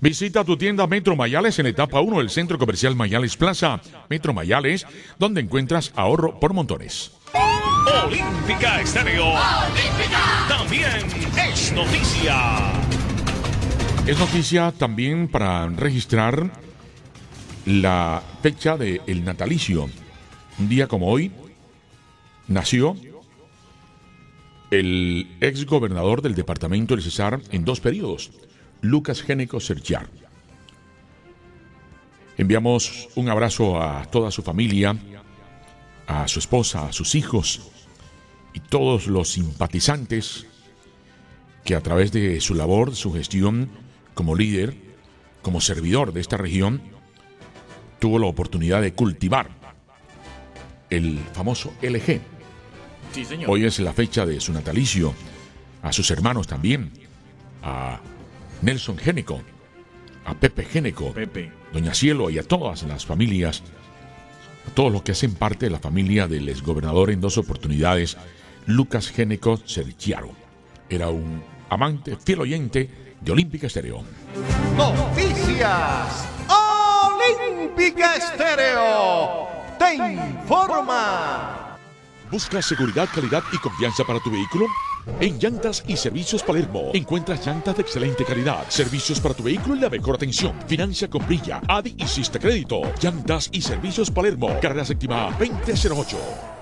Visita tu tienda Metro Mayales en etapa 1 del Centro Comercial Mayales Plaza. Metro Mayales, donde encuentras ahorro por montones. Olímpica Estéreo. Olímpica. También es noticia. Es noticia también para registrar la fecha del natalicio. Un día como hoy nació el ex gobernador del departamento del Cesar en 2 periodos, Lucas Géneco Serchiar. Enviamos un abrazo a toda su familia, a su esposa, a sus hijos y todos los simpatizantes que a través de su labor, su gestión como líder, como servidor de esta región, tuvo la oportunidad de cultivar el famoso LG. Sí, señor. Hoy es la fecha de su natalicio. A sus hermanos también, a Nelson Géneco, a Pepe Géneco, Doña Cielo y a todas las familias, a todos los que hacen parte de la familia del exgobernador en 2 oportunidades, Lucas Géneco Serchiaro. Era un amante, fiel oyente de Olímpica Estéreo. Noticias Olímpica Estéreo te informa. ¿Buscas seguridad, calidad y confianza para tu vehículo? En Llantas y Servicios Palermo encuentras llantas de excelente calidad, servicios para tu vehículo y la mejor atención. Financia con Brilla, ADI y Sista Crédito. Llantas y Servicios Palermo, carrera séptima 2008.